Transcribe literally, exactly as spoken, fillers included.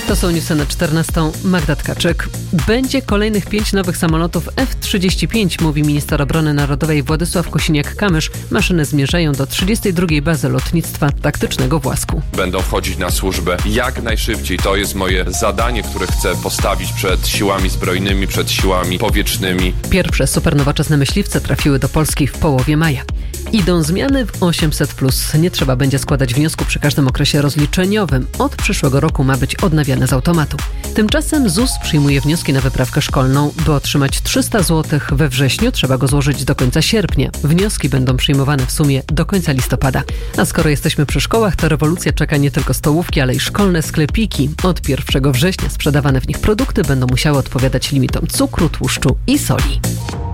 To są newsy na czternastą. Magda Tkaczyk. Będzie kolejnych pięć nowych samolotów F trzydzieści pięć, mówi minister obrony narodowej Władysław Kosiniak-Kamysz. Maszyny zmierzają do trzydziestej drugiej bazy lotnictwa taktycznego w Łasku. Będą wchodzić na służbę jak najszybciej. To jest moje zadanie, które chcę postawić przed siłami zbrojnymi, przed siłami powietrznymi. Pierwsze supernowoczesne myśliwce trafiły do Polski w połowie maja. Idą zmiany w osiemset plus. Nie trzeba będzie składać wniosku przy każdym okresie rozliczeniowym. Od przyszłego roku ma być odnawiane z automatu. Tymczasem Z U S przyjmuje wnioski na wyprawkę szkolną. By otrzymać trzysta złotych we wrześniu, trzeba go złożyć do końca sierpnia. Wnioski będą przyjmowane w sumie do końca listopada. A skoro jesteśmy przy szkołach, to rewolucja czeka nie tylko stołówki, ale i szkolne sklepiki. Od pierwszego września sprzedawane w nich produkty będą musiały odpowiadać limitom cukru, tłuszczu i soli.